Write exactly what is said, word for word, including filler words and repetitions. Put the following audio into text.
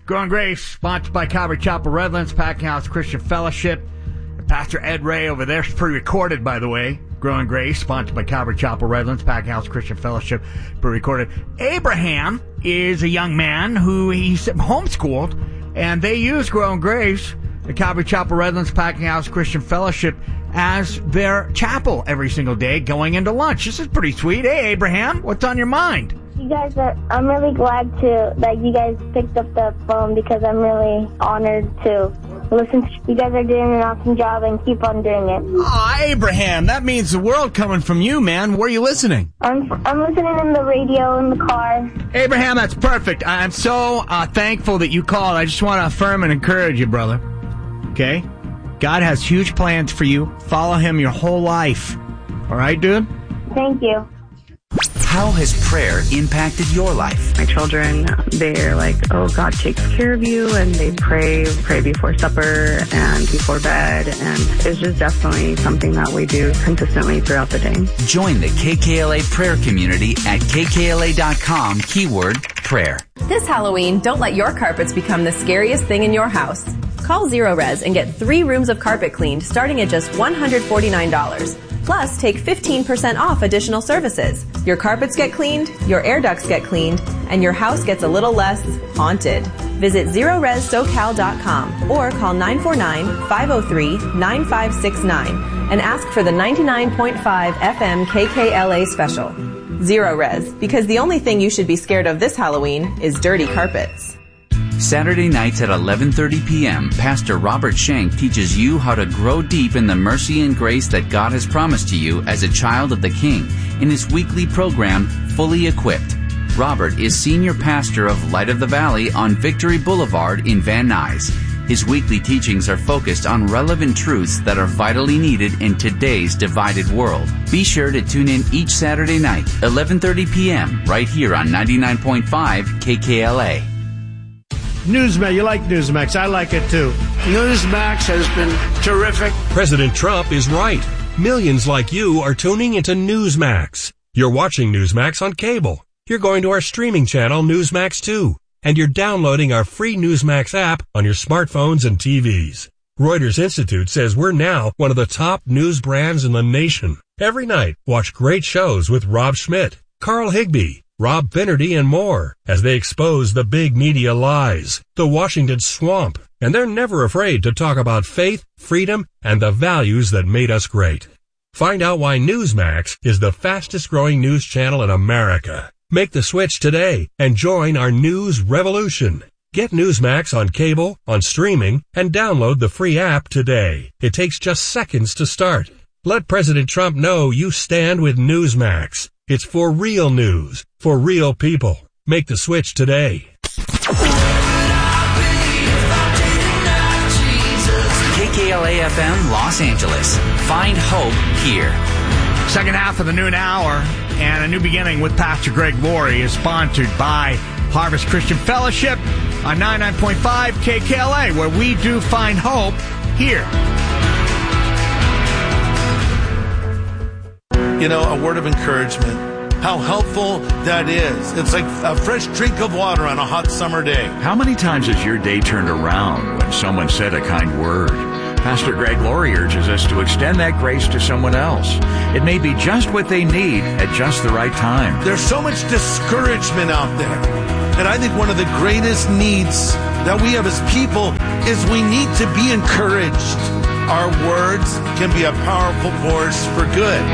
Growing Grace, sponsored by Calvary Chapel Redlands, Packing House Christian Fellowship. Pastor Ed Ray over there, pre-recorded, by the way. Growing Grace, sponsored by Calvary Chapel Redlands, Packing House Christian Fellowship, pre-recorded. Abraham is a young man who he's homeschooled, and they use Growing Grace, the Calvary Chapel Redlands, Packing House Christian Fellowship, as their chapel every single day going into lunch. This is pretty sweet. Hey, Abraham, what's on your mind? You guys are, I'm really glad to, that you guys picked up the phone because I'm really honored to listen to, you guys are doing an awesome job and keep on doing it. Aw, Abraham, that means the world coming from you, man. Where are you listening? I'm, I'm listening in the radio in the car. Abraham, that's perfect. I'm so uh, thankful that you called. I just want to affirm and encourage you, brother. Okay? God has huge plans for you. Follow him your whole life. All right, dude? Thank you. How has prayer impacted your life? My children, they're like, oh, God takes care of you, and they pray, pray before supper and before bed, and it's just definitely something that we do consistently throughout the day. Join the K K L A prayer community at K K L A dot com, keyword prayer. This Halloween, don't let your carpets become the scariest thing in your house. Call Zero Res and get three rooms of carpet cleaned starting at just one hundred forty-nine dollars. Plus, take fifteen percent off additional services. Your carpets get cleaned, your air ducts get cleaned, and your house gets a little less haunted. Visit zero res socal dot com or call nine four nine, five oh three, nine five six nine and ask for the ninety-nine point five F M K K L A special. Zero Res, because the only thing you should be scared of this Halloween is dirty carpets. Saturday nights at eleven thirty p.m., Pastor Robert Shank teaches you how to grow deep in the mercy and grace that God has promised to you as a child of the King in his weekly program, Fully Equipped. Robert is senior pastor of Light of the Valley on Victory Boulevard in Van Nuys. His weekly teachings are focused on relevant truths that are vitally needed in today's divided world. Be sure to tune in each Saturday night, eleven thirty p.m., right here on ninety-nine point five K K L A. Newsmax, you like Newsmax. I like it too. Newsmax has been terrific. President Trump is right. Millions like you are tuning into Newsmax. You're watching Newsmax on cable. You're going to our streaming channel, Newsmax two. And you're downloading our free Newsmax app on your smartphones and T Vs. Reuters Institute says we're now one of the top news brands in the nation. Every night, watch great shows with Rob Schmidt, Carl Higbee, Rob Finnerty, and more as they expose the big media lies, the Washington swamp, and they're never afraid to talk about faith, freedom, and the values that made us great. Find out why Newsmax is the fastest growing news channel in America. Make the switch today and join our news revolution. Get Newsmax on cable, on streaming, and download the free app today. It takes just seconds to start. Let President Trump know you stand with Newsmax. It's for real news, for real people. Make the switch today. K K L A F M Los Angeles. Find hope here. Second half of the noon hour and a new beginning with Pastor Greg Laurie is sponsored by Harvest Christian Fellowship on ninety-nine point five K K L A, where we do find hope here. You know, a word of encouragement, how helpful that is. It's like a fresh drink of water on a hot summer day. How many times has your day turned around when someone said a kind word? Pastor Greg Laurie urges us to extend that grace to someone else. It may be just what they need at just the right time. There's so much discouragement out there. And I think one of the greatest needs that we have as people is we need to be encouraged. Our words can be a powerful force for good.